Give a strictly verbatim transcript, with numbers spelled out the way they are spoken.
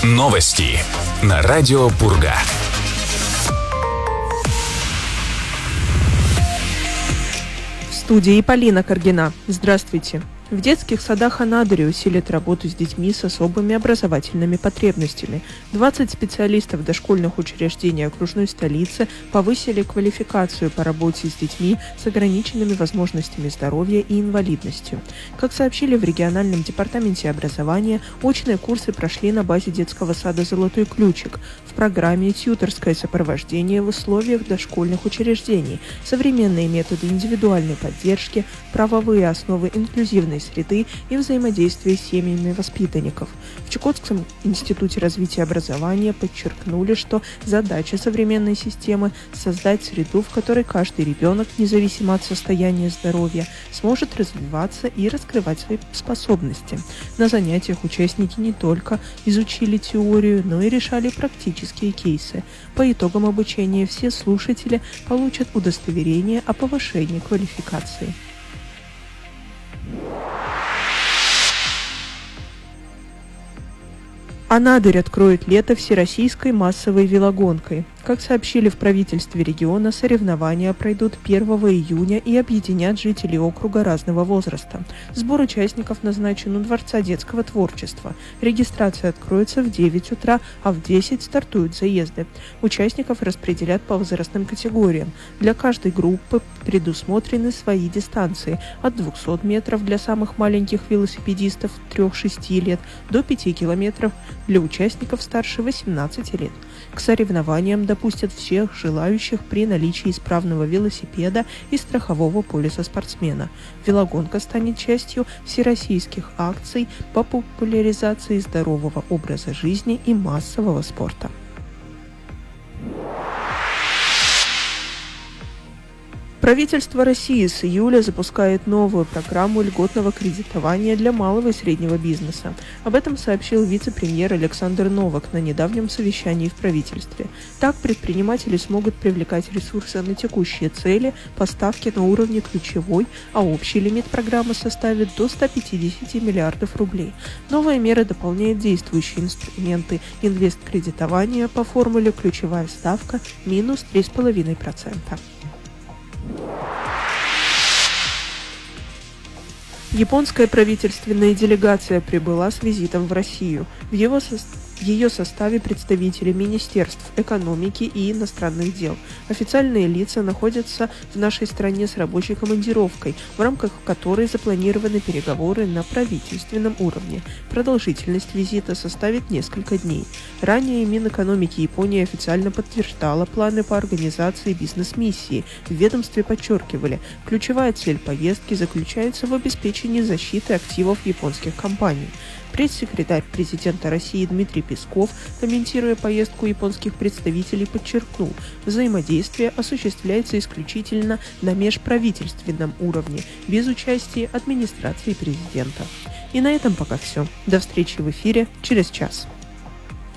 Новости на радио Пурга. В студии Полина Каргина. Здравствуйте. В детских садах Анадыря усилят работу с детьми с особыми образовательными потребностями. двадцать специалистов дошкольных учреждений окружной столицы повысили квалификацию по работе с детьми с ограниченными возможностями здоровья и инвалидностью. Как сообщили в региональном департаменте образования, очные курсы прошли на базе детского сада «Золотой ключик» в программе «Тьюторское сопровождение в условиях дошкольных учреждений», современные методы индивидуальной поддержки, правовые основы инклюзивной среды и взаимодействия с семьями воспитанников. В Чукотском институте развития образования подчеркнули, что задача современной системы – создать среду, в которой каждый ребенок, независимо от состояния здоровья, сможет развиваться и раскрывать свои способности. На занятиях участники не только изучили теорию, но и решали практические кейсы. По итогам обучения все слушатели получат удостоверение о повышении квалификации. Анадырь откроет лето всероссийской массовой велогонкой. Как сообщили в правительстве региона, соревнования пройдут первого июня и объединят жителей округа разного возраста. Сбор участников назначен у Дворца детского творчества. Регистрация откроется в девять утра, а в десять стартуют заезды. Участников распределят по возрастным категориям. Для каждой группы предусмотрены свои дистанции – от двухсот метров для самых маленьких велосипедистов трёх-шести лет до пяти километров для участников старше восемнадцати лет. К соревнованиям допустят всех желающих при наличии исправного велосипеда и страхового полиса спортсмена. Велогонка станет частью всероссийских акций по популяризации здорового образа жизни и массового спорта. Правительство России с июля запускает новую программу льготного кредитования для малого и среднего бизнеса. Об этом сообщил вице-премьер Александр Новак на недавнем совещании в правительстве. Так предприниматели смогут привлекать ресурсы на текущие цели, поставки на уровне ключевой, а общий лимит программы составит до ста пятидесяти миллиардов рублей. Новая мера дополняет действующие инструменты инвесткредитования по формуле ключевая ставка минус три целых пять десятых процента. Японская правительственная делегация прибыла с визитом в Россию. В его со... В ее составе представители министерств экономики и иностранных дел. Официальные лица находятся в нашей стране с рабочей командировкой, в рамках которой запланированы переговоры на правительственном уровне. Продолжительность визита составит несколько дней. Ранее Минэкономики Японии официально подтверждала планы по организации бизнес-миссии. В ведомстве подчеркивали, ключевая цель поездки заключается в обеспечении защиты активов японских компаний. Пресс-секретарь президента России Дмитрий Песков, комментируя поездку японских представителей, подчеркнул, взаимодействие осуществляется исключительно на межправительственном уровне, без участия администрации президента. И на этом пока все. До встречи в эфире через час.